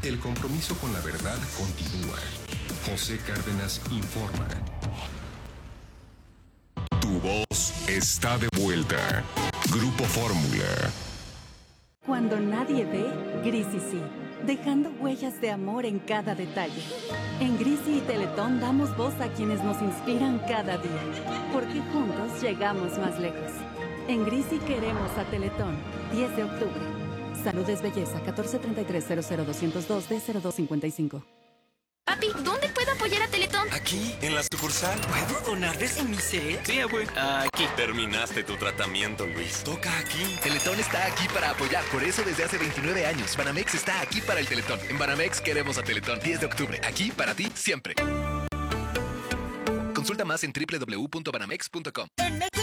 El compromiso con la verdad continúa. José Cárdenas informa. Tu voz está de vuelta. Grupo Fórmula. Cuando nadie ve, Grisi sí, dejando huellas de amor en cada detalle. En Grisi y Teletón damos voz a quienes nos inspiran cada día, porque juntos llegamos más lejos. En Grisi queremos a Teletón, 10 de octubre. Salud es belleza, 1433-00202 D0255. Papi, ¿dónde puedo apoyar a Teletón? Aquí, en la sucursal. ¿Puedo donar de Semicel? Sí, abue. Aquí. Terminaste tu tratamiento, Luis. Toca aquí. Teletón está aquí para apoyar. Por eso desde hace 29 años, Banamex está aquí para el Teletón. En Banamex queremos a Teletón. 10 de octubre. Aquí para ti, siempre. Consulta más en www.banamex.com.